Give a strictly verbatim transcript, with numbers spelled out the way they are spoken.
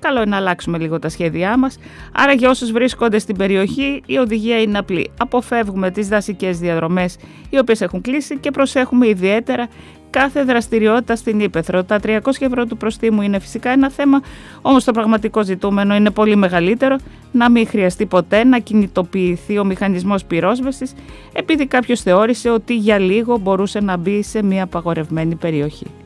καλό είναι να αλλάξουμε λίγο τα σχέδιά μας. Άρα για όσους βρίσκονται στην περιοχή η οδηγία είναι απλή. Αποφεύγουμε τις δασικές διαδρομές οι οποίες έχουν κλείσει και προσέχουμε ιδιαίτερα κάθε δραστηριότητα στην ύπαιθρο. Τα τριακόσια ευρώ του προστίμου είναι φυσικά ένα θέμα, όμως το πραγματικό ζητούμενο είναι πολύ μεγαλύτερο, να μην χρειαστεί ποτέ να κινητοποιηθεί ο μηχανισμός πυρόσβεσης επειδή κάποιος θεώρησε ότι για λίγο μπορούσε να μπει σε μια απαγορευμένη περιοχή.